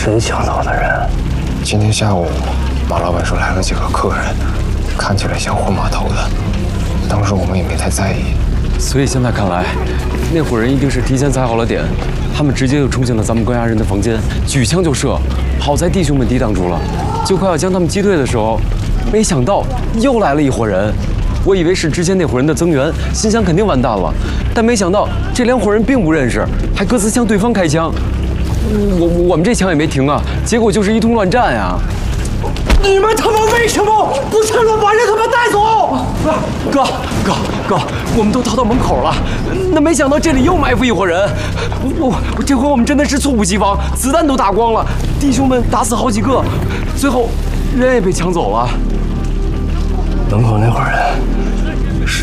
谁抢走的人？ 今天下午，马老板说来了几个客人，看起来像换码头的。当时我们也没太在意。 所以现在看来，那伙人一定是提前踩好了点，他们直接就冲进了咱们关押人的房间，举枪就射。好在弟兄们抵挡住了，就快要将他们击退的时候，没想到又来了一伙人。我以为是之前那伙人的增援，心想肯定完蛋了，但没想到这两伙人并不认识，还各自向对方开枪。我们这枪也没停啊，结果就是一通乱战呀！ 你们他妈为什么不趁乱把人他妈带走？ 哥，我们都逃到门口了，那没想到这里又埋伏一伙人。我这回我们真的是猝不及防，子弹都打光了，弟兄们打死好几个，最后人也被抢走了。 门口那伙人